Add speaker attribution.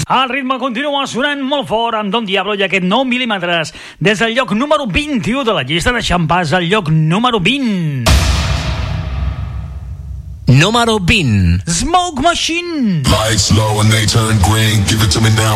Speaker 1: El ritme continua sonant molt fort amb Don Diablo i aquest 9 mil·límetres. Des del lloc número 21 de la llista de xampàs al lloc número 20.
Speaker 2: Número 20.
Speaker 1: Smoke Machine.
Speaker 3: Lights low and they turn green. Give it to me now.